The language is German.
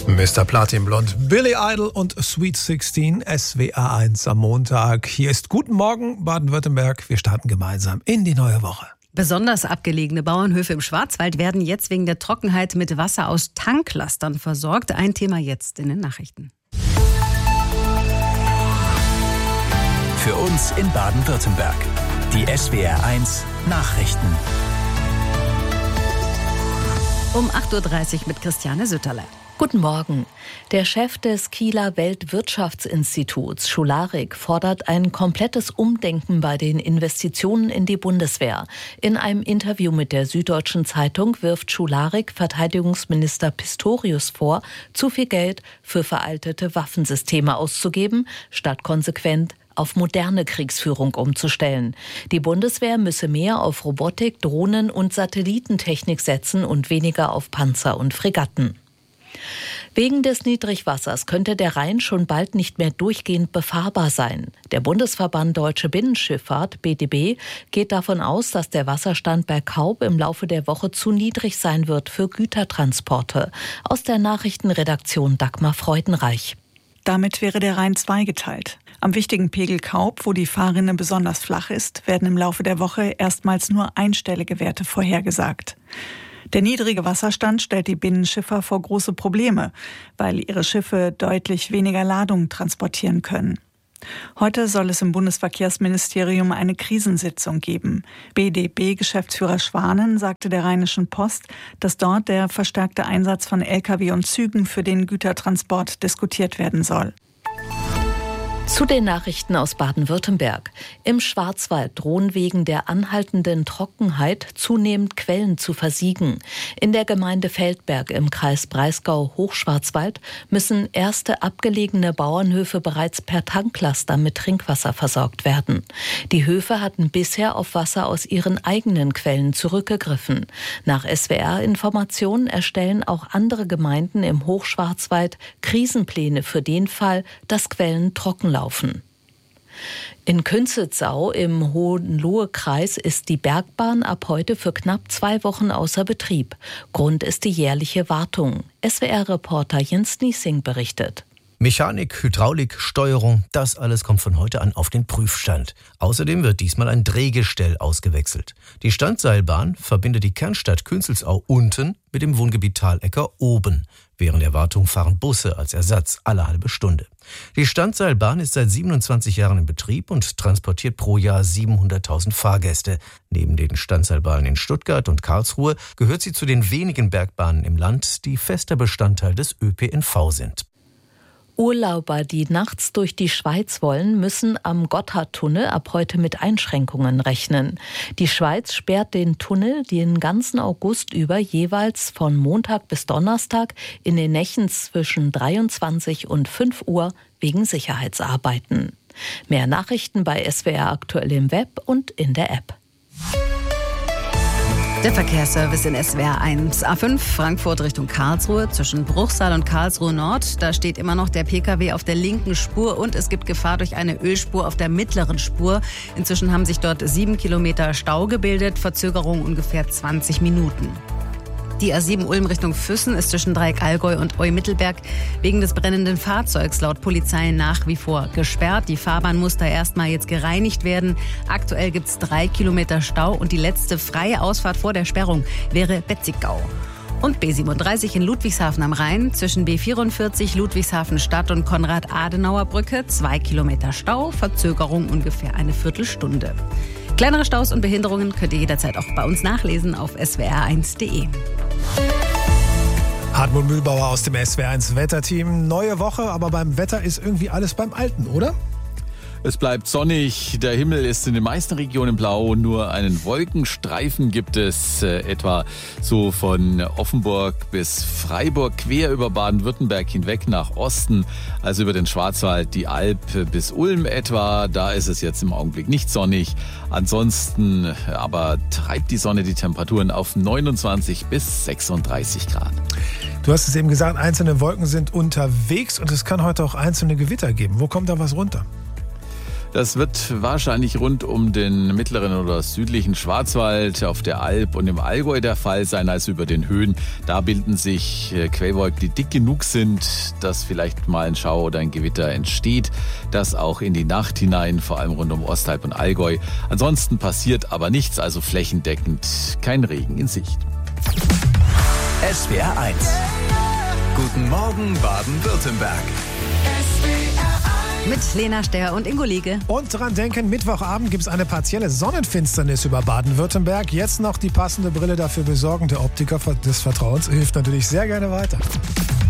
Mr. Platinblond, Billy Idol und Sweet 16, SWR 1 am Montag. Hier ist Guten Morgen Baden-Württemberg. Wir starten gemeinsam in die neue Woche. Besonders abgelegene Bauernhöfe im Schwarzwald werden jetzt wegen der Trockenheit mit Wasser aus Tanklastern versorgt. Ein Thema jetzt in den Nachrichten. Für uns in Baden-Württemberg. Die SWR 1 Nachrichten. Um 8.30 Uhr mit Christiane Sütterle. Guten Morgen. Der Chef des Kieler Weltwirtschaftsinstituts, Scholarik, fordert ein komplettes Umdenken bei den Investitionen in die Bundeswehr. In einem Interview mit der Süddeutschen Zeitung wirft Scholarik Verteidigungsminister Pistorius vor, zu viel Geld für veraltete Waffensysteme auszugeben, statt konsequent auf moderne Kriegsführung umzustellen. Die Bundeswehr müsse mehr auf Robotik, Drohnen und Satellitentechnik setzen und weniger auf Panzer und Fregatten. Wegen des Niedrigwassers könnte der Rhein schon bald nicht mehr durchgehend befahrbar sein. Der Bundesverband Deutsche Binnenschifffahrt, BDB, geht davon aus, dass der Wasserstand bei Kaub im Laufe der Woche zu niedrig sein wird für Gütertransporte. Aus der Nachrichtenredaktion Dagmar Freudenreich. Damit wäre der Rhein zweigeteilt. Am wichtigen Pegel Kaub, wo die Fahrrinne besonders flach ist, werden im Laufe der Woche erstmals nur einstellige Werte vorhergesagt. Der niedrige Wasserstand stellt die Binnenschiffer vor große Probleme, weil ihre Schiffe deutlich weniger Ladung transportieren können. Heute soll es im Bundesverkehrsministerium eine Krisensitzung geben. BDB-Geschäftsführer Schwanen sagte der Rheinischen Post, dass dort der verstärkte Einsatz von Lkw und Zügen für den Gütertransport diskutiert werden soll. Zu den Nachrichten aus Baden-Württemberg. Im Schwarzwald drohen wegen der anhaltenden Trockenheit zunehmend Quellen zu versiegen. In der Gemeinde Feldberg im Kreis Breisgau-Hochschwarzwald müssen erste abgelegene Bauernhöfe bereits per Tanklaster mit Trinkwasser versorgt werden. Die Höfe hatten bisher auf Wasser aus ihren eigenen Quellen zurückgegriffen. Nach SWR-Informationen erstellen auch andere Gemeinden im Hochschwarzwald Krisenpläne für den Fall, dass Quellen trocken laufen. In Künzelsau im Hohenlohe-Kreis ist die Bergbahn ab heute für knapp 2 Wochen außer Betrieb. Grund ist die jährliche Wartung. SWR-Reporter Jens Niesing berichtet. Mechanik, Hydraulik, Steuerung, das alles kommt von heute an auf den Prüfstand. Außerdem wird diesmal ein Drehgestell ausgewechselt. Die Standseilbahn verbindet die Kernstadt Künzelsau unten mit dem Wohngebiet Thalecker oben. Während der Wartung fahren Busse als Ersatz alle halbe Stunde. Die Standseilbahn ist seit 27 Jahren in Betrieb und transportiert pro Jahr 700.000 Fahrgäste. Neben den Standseilbahnen in Stuttgart und Karlsruhe gehört sie zu den wenigen Bergbahnen im Land, die fester Bestandteil des ÖPNV sind. Urlauber, die nachts durch die Schweiz wollen, müssen am Gotthardtunnel ab heute mit Einschränkungen rechnen. Die Schweiz sperrt den Tunnel den ganzen August über jeweils von Montag bis Donnerstag in den Nächten zwischen 23 und 5 Uhr wegen Sicherheitsarbeiten. Mehr Nachrichten bei SWR aktuell im Web und in der App. Der Verkehrsservice in SWR 1. A5 Frankfurt Richtung Karlsruhe zwischen Bruchsal und Karlsruhe Nord. Da steht immer noch der Pkw auf der linken Spur und es gibt Gefahr durch eine Ölspur auf der mittleren Spur. Inzwischen haben sich dort 7 Kilometer Stau gebildet, Verzögerung ungefähr 20 Minuten. Die A7 Ulm Richtung Füssen ist zwischen Dreieck Allgäu und Eu-Mittelberg wegen des brennenden Fahrzeugs laut Polizei nach wie vor gesperrt. Die Fahrbahn muss da erstmal jetzt gereinigt werden. Aktuell gibt es 3 Kilometer Stau und die letzte freie Ausfahrt vor der Sperrung wäre Betzigau. Und B37 in Ludwigshafen am Rhein zwischen B44 Ludwigshafen Stadt und Konrad-Adenauer-Brücke 2 Kilometer Stau, Verzögerung ungefähr eine Viertelstunde. Kleinere Staus und Behinderungen könnt ihr jederzeit auch bei uns nachlesen auf swr1.de. Hartmut Mühlbauer aus dem SWR1 Wetterteam. Neue Woche, aber beim Wetter ist irgendwie alles beim Alten, oder? Es bleibt sonnig, der Himmel ist in den meisten Regionen blau, nur einen Wolkenstreifen gibt es etwa so von Offenburg bis Freiburg, quer über Baden-Württemberg hinweg nach Osten, also über den Schwarzwald, die Alp bis Ulm etwa, da ist es jetzt im Augenblick nicht sonnig. Ansonsten aber treibt die Sonne die Temperaturen auf 29 bis 36 Grad. Du hast es eben gesagt, einzelne Wolken sind unterwegs und es kann heute auch einzelne Gewitter geben. Wo kommt da was runter? Das wird wahrscheinlich rund um den mittleren oder südlichen Schwarzwald, auf der Alp und im Allgäu der Fall sein, also über den Höhen. Da bilden sich Quellwolken, die dick genug sind, dass vielleicht mal ein Schauer oder ein Gewitter entsteht. Das auch in die Nacht hinein, vor allem rund um Ostalb und Allgäu. Ansonsten passiert aber nichts, also flächendeckend kein Regen in Sicht. SWR 1. Guten Morgen Baden-Württemberg. Mit Lena Ster und Ingo Liege. Und dran denken, Mittwochabend gibt es eine partielle Sonnenfinsternis über Baden-Württemberg. Jetzt noch die passende Brille dafür besorgen. Der Optiker des Vertrauens hilft natürlich sehr gerne weiter.